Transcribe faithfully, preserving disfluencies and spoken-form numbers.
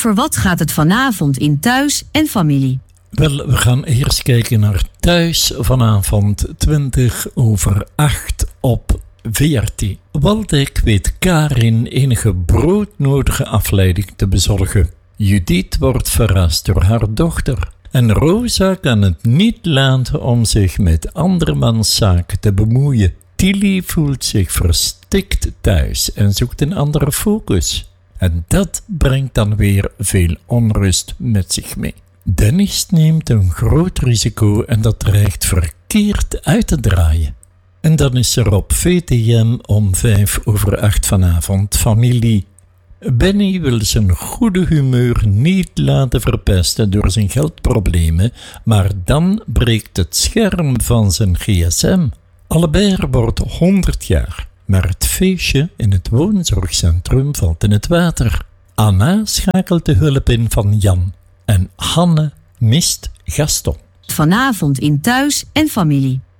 Over wat gaat het vanavond in Thuis en Familie? Wel, we gaan eerst kijken naar Thuis vanavond twintig over acht op V R T. Waldek weet Karin enige broodnodige afleiding te bezorgen. Judith wordt verrast door haar dochter. En Rosa kan het niet laten om zich met andermans zaken te bemoeien. Tilly voelt zich verstikt thuis en zoekt een andere focus. En dat brengt dan weer veel onrust met zich mee. Dennis neemt een groot risico en dat dreigt verkeerd uit te draaien. En dan is er op V T M om vijf over acht vanavond Familie. Benny wil zijn goede humeur niet laten verpesten door zijn geldproblemen, maar dan breekt het scherm van zijn gsm. Albert wordt honderd jaar, maar het feestje in het woonzorgcentrum valt in het water. Anna schakelt de hulp in van Jan en Hanne mist Gaston. Vanavond in Thuis en Familie.